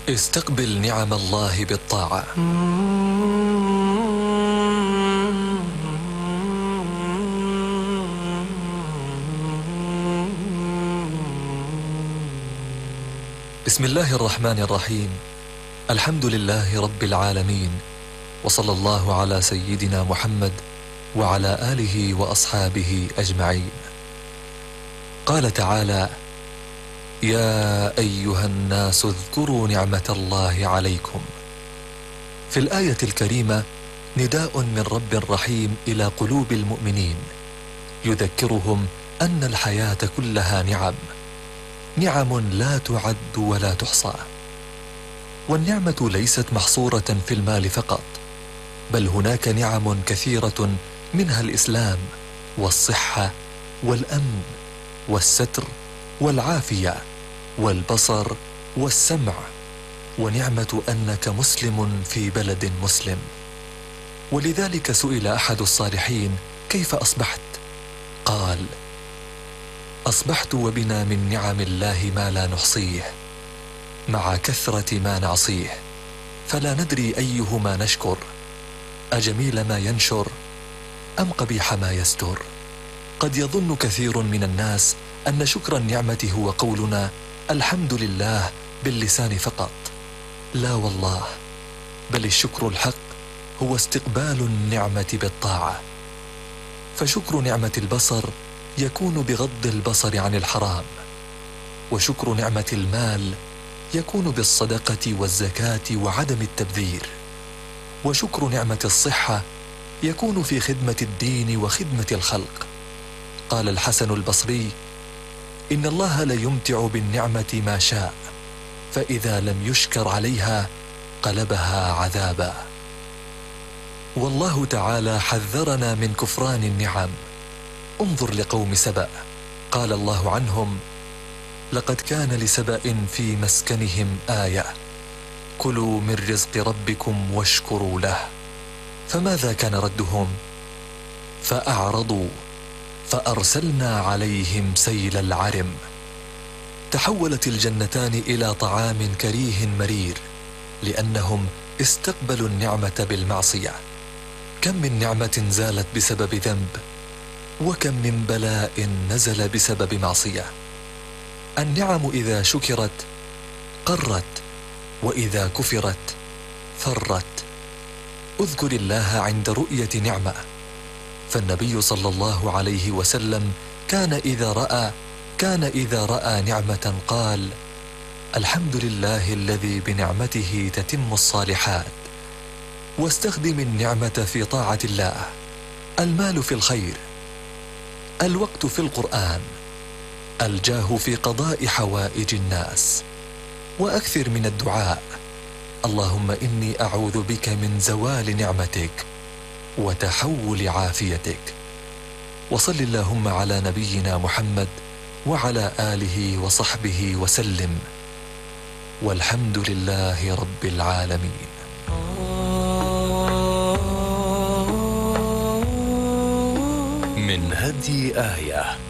استقبل نعم الله بالطاعة. بسم الله الرحمن الرحيم. الحمد لله رب العالمين، وصلى الله على سيدنا محمد وعلى آله وأصحابه أجمعين. قال تعالى: يا أيها الناس اذكروا نعمة الله عليكم. في الآية الكريمة نداء من رب رحيم إلى قلوب المؤمنين، يذكرهم أن الحياة كلها نعم لا تعد ولا تحصى. والنعمة ليست محصورة في المال فقط، بل هناك نعم كثيرة، منها الإسلام والصحة والأمن والستر والعافية والبصر والسمع، ونعمة أنك مسلم في بلد مسلم. ولذلك سئل أحد الصالحين: كيف أصبحت؟ قال: أصبحت وبنا من نعم الله ما لا نحصيه، مع كثرة ما نعصيه، فلا ندري أيهما نشكر، أجميل ما ينشر أم قبيح ما يستر. قد يظن كثير من الناس أن شكر النعمة هو قولنا الحمد لله باللسان فقط. لا والله، بل الشكر الحق هو استقبال النعمة بالطاعة. فشكر نعمة البصر يكون بغض البصر عن الحرام، وشكر نعمة المال يكون بالصدقة والزكاة وعدم التبذير، وشكر نعمة الصحة يكون في خدمة الدين وخدمة الخلق. قال الحسن البصري: إن الله ليمتع بالنعمة ما شاء، فإذا لم يشكر عليها قلبها عذابا. والله تعالى حذرنا من كفران النعم. انظر لقوم سبأ، قال الله عنهم: لقد كان لسبأ في مسكنهم آية، كلوا من رزق ربكم واشكروا له. فماذا كان ردهم؟ فأعرضوا فأرسلنا عليهم سيل العرم. تحولت الجنتان إلى طعام كريه مرير، لأنهم استقبلوا النعمة بالمعصية. كم من نعمة زالت بسبب ذنب، وكم من بلاء نزل بسبب معصية. النعم إذا شكرت قرت، وإذا كفرت فرت. اذكر الله عند رؤية نعمة. فالنبي صلى الله عليه وسلم كان إذا رأى نعمة قال: الحمد لله الذي بنعمته تتم الصالحات. واستخدم النعمة في طاعة الله. المال في الخير، الوقت في القرآن، الجاه في قضاء حوائج الناس. وأكثر من الدعاء: اللهم إني أعوذ بك من زوال نعمتك وتحول عافيتك. وصل اللهم على نبينا محمد وعلى آله وصحبه وسلم، والحمد لله رب العالمين. من هدي آية.